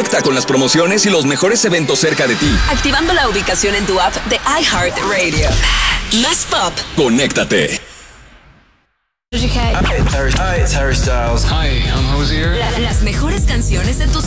Conecta con las promociones y los mejores eventos cerca de ti. Activando la ubicación en tu app de iHeartRadio. Más pop. Conéctate. Hi, it's Harry Styles. Hi, I'm Hosier. Las mejores canciones de tus